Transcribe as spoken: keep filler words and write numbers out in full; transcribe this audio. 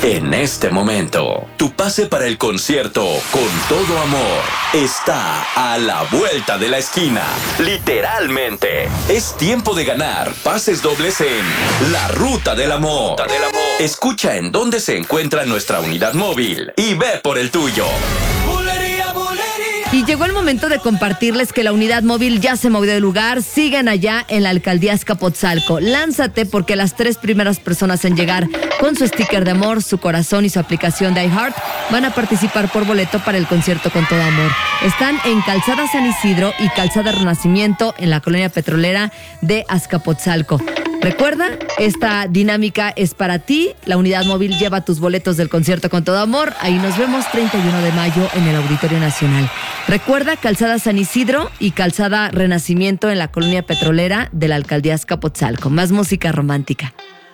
En este momento, tu pase para el concierto Con Todo Amor está a la vuelta de la esquina. Literalmente. Es tiempo de ganar pases dobles en La Ruta del Amor. Ruta del Amor. Escucha en dónde se encuentra nuestra unidad móvil y ve por el tuyo. Y llegó el momento de compartirles que la unidad móvil ya se movió de lugar. Siguen allá en la alcaldía Azcapotzalco. Lánzate porque las tres primeras personas en llegar con su sticker de amor, su corazón y su aplicación de iHeart van a participar por boleto para el concierto Con Todo Amor. Están en Calzada San Isidro y Calzada Renacimiento en la colonia petrolera de Azcapotzalco. Recuerda, esta dinámica es para ti. La unidad móvil lleva tus boletos del concierto Con Todo Amor. Ahí nos vemos treinta y uno de mayo en el Auditorio Nacional. Recuerda, Calzada San Isidro y Calzada Renacimiento en la colonia petrolera de la alcaldía Azcapotzalco. Más música romántica.